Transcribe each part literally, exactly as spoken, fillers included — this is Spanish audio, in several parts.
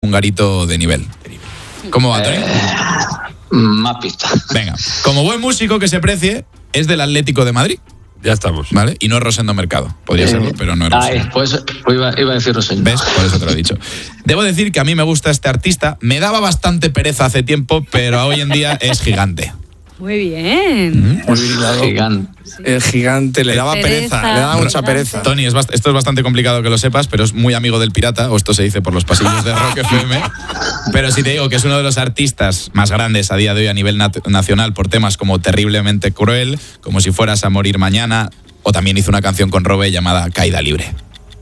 un garito de nivel. ¿Cómo va, Tony? Eh, más pistas. Venga, como buen músico que se precie, es del Atlético de Madrid. Ya estamos. ¿Vale? Y no es Rosendo Mercado. Podría Eh, serlo, pero no es Ay, Rosendo. pues, pues iba, iba a decir Rosendo. ¿Ves? Por eso te lo he dicho. Debo decir que a mí me gusta este artista. Me daba bastante pereza hace tiempo, pero hoy en día es gigante. Muy bien. Muy gigante. El gigante le daba pereza, Pereza. le daba mucha pereza. Tony, es bast- esto es bastante complicado que lo sepas, pero es muy amigo del Pirata, o esto se dice por los pasillos de Rock F M. Pero si te digo que es uno de los artistas más grandes a día de hoy a nivel nat- nacional por temas como Terriblemente Cruel, Como si fueras a morir mañana, o también hizo una canción con Robe llamada Caída Libre.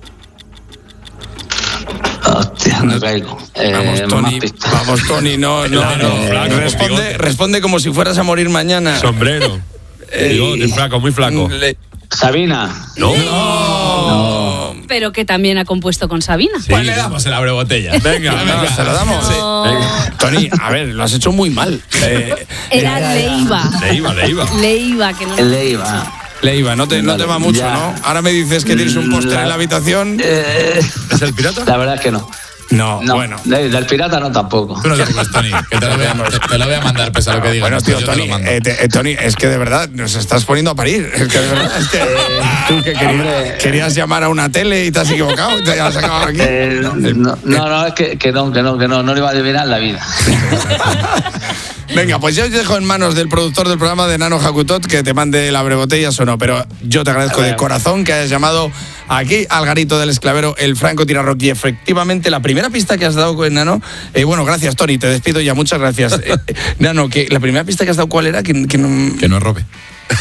Hostia, me caigo. Eh, Vamos, Tony, más pistas. vamos, Tony, no, no, Claro, no. flaco, con responde, bigote. responde como si fueras a morir mañana. Sombrero. Eh, Bigote, flaco, muy flaco. Le- Sabina. No. No. Pero que también ha compuesto con Sabina. ¿Cuál le damos el abre botella? Venga, Venga, se lo damos. No. Venga. Tony, a ver, lo has hecho muy mal. Eh, Era Leiva. Le iba, le iba. Leiva, que no El Leiva. Leiva, no te, no te va Vale, mucho, ya. ¿no? Ahora me dices que tienes un póster La- en la habitación. Eh, ¿Es el pirata? la verdad es que no. No, No, bueno. de- del pirata no tampoco. Tú no te preocupes, Tony, que te lo voy a, te, te lo voy a mandar, pese a lo que digas. Bueno, tío, yo te Tony, lo mando. eh, te- eh, Tony, es que de verdad nos estás poniendo a parir. Es que de verdad, es que tú que querías, hombre. querías llamar a una tele y te has equivocado, te has acabado aquí. Eh, no, no, no, es que, que no, que no, que no, no le iba a adivinar en la vida. Venga, pues yo os dejo en manos del productor del programa de Nano Jacutot que te mande la brebotellas o no, pero yo te agradezco de corazón que hayas llamado aquí al garito del esclavero, el Franco Tirarrock. Y efectivamente, la primera pista que has dado con Nano, eh, bueno, gracias, Tony, te despido ya, muchas gracias. Eh, eh, Nano, que la primera pista que has dado, ¿cuál era? Que, que no... Que no es Robe.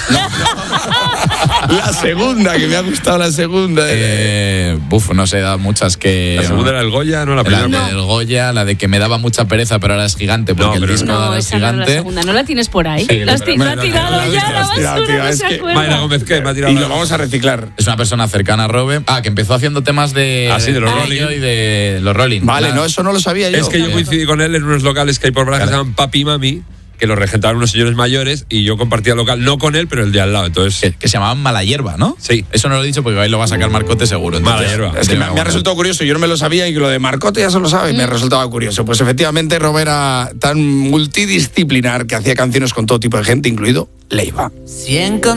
La segunda, que me ha gustado la segunda. Eh, buf, no sé, da muchas que... La segunda era el Goya, no la La primera. del Goya, la de que me daba mucha pereza, pero ahora es gigante, porque No, el pero disco No, ahora es esa no es la gigante. segunda. ¿No la tienes por ahí? Sí, la has pero- ti- la ha pero- tirado pero- ya a la pero- basura, tío, no es se que- acuerda. Mayra Gómez, ¿qué? Me ha tirado Y la- lo vamos a reciclar. Es una persona cercana a Robe. Ah, que empezó haciendo temas de... Ah, sí, de los Rollo Rolling. y de los Rolling. Vale, La- no, eso no lo sabía yo. Es que yo coincidí con él en unos locales que hay por Braga que se Claro. llaman Papi y Mami, que los regentaban unos señores mayores y yo compartía local, no con él, pero el de al lado. Entonces, Que, que se llamaban Mala Hierba, ¿no? Sí. Eso no lo he dicho porque ahí lo va a sacar Marcote seguro. Mala entonces- Hierba. Es que me, Venga, me ha bueno. resultado curioso, yo no me lo sabía y que lo de Marcote ya se lo sabe, me ha resultado curioso. Pues efectivamente, Rob era tan multidisciplinar que hacía canciones con todo tipo de gente, incluido Leiva. Si